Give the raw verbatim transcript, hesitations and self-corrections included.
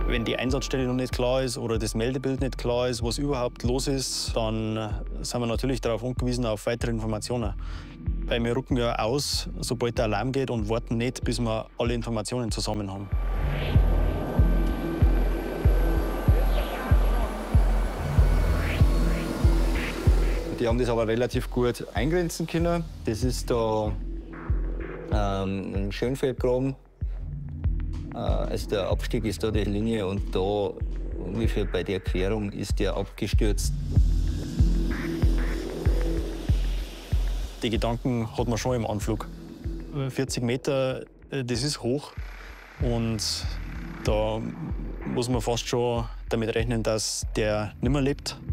Wenn die Einsatzstelle noch nicht klar ist oder das Meldebild nicht klar ist, was überhaupt los ist, dann sind wir natürlich darauf angewiesen, auf weitere Informationen. Weil wir rücken ja aus, sobald der Alarm geht, und warten nicht, bis wir alle Informationen zusammen haben. Die haben das aber relativ gut eingrenzen können. Das ist da ähm, ein Schönfeldgraben. Äh, also der Abstieg ist da die Linie und da ungefähr bei der Querung ist der abgestürzt. Die Gedanken hat man schon im Anflug. vierzig Meter, das ist hoch. Und da muss man fast schon damit rechnen, dass der nicht mehr lebt.